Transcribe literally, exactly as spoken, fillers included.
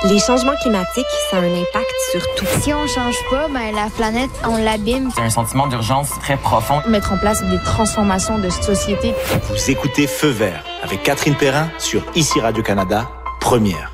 Les changements climatiques, ça a un impact sur tout. Si on change pas, ben la planète, on l'abîme. C'est un sentiment d'urgence très profond. Mettre en place des transformations de société. Vous écoutez Feu vert avec Catherine Perrin sur Ici Radio-Canada, première.